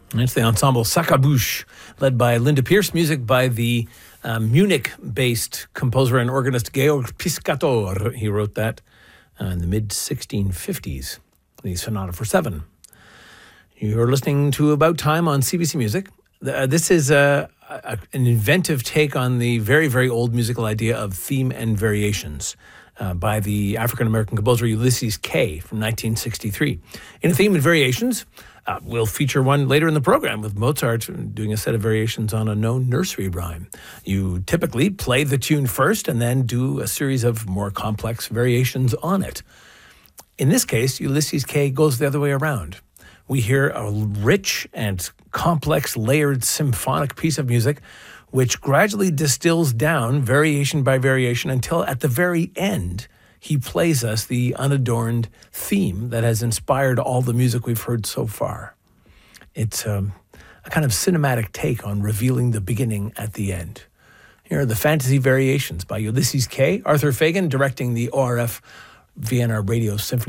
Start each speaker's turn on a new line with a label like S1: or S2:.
S1: It's the ensemble Sacabouche, led by Linda Pierce, music by the Munich-based composer and organist Georg Piscator. He wrote that in the mid-1650s, the Sonata for Seven. You're listening to About Time on CBC Music. This is an inventive take on the very, very old musical idea of theme and variations by the African-American composer Ulysses Kay from 1963. In Theme and Variations, we'll feature one later in the program with Mozart doing a set of variations on a known nursery rhyme. You typically play the tune first and then do a series of more complex variations on it. In this case, Ulysses Kay goes the other way around. We hear a rich and complex layered symphonic piece of music which gradually distills down variation by variation until at the very end he plays us the unadorned theme that has inspired all the music we've heard so far. It's a kind of cinematic take on revealing the beginning at the end. Here are the Fantasy Variations by Ulysses Kay, Arthur Fagan directing the ORF Vienna Radio Symphony